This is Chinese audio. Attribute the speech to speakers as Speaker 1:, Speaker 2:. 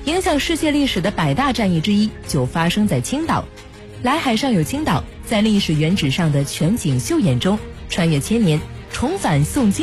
Speaker 1: 影响世界历史的百大战役之一就发生在青岛。来海上有青岛，在历史原址上的全景秀演中，穿越千年，重返宋金